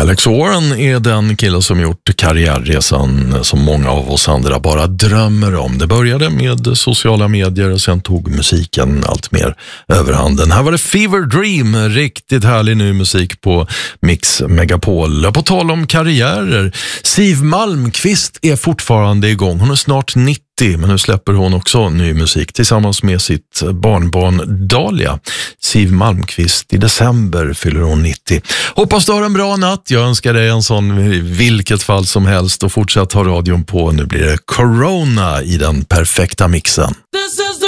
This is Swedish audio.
Alex Warren är den killen som gjort karriärresan som många av oss andra bara drömmer om. Det började med sociala medier och sen tog musiken allt mer överhanden. Här var det Fever Dream, riktigt härlig ny musik på Mix Megapol. På tal om karriärer, Siw Malmkvist är fortfarande igång. Hon är snart 90, men nu släpper hon också ny musik tillsammans med sitt barnbarn Dahlia. Siw Malmkvist, i december fyller hon 90. Hoppas du har en bra natt. Jag önskar dig en sån i vilket fall som helst och fortsätt ha radion på. Nu blir det Corona i den perfekta mixen.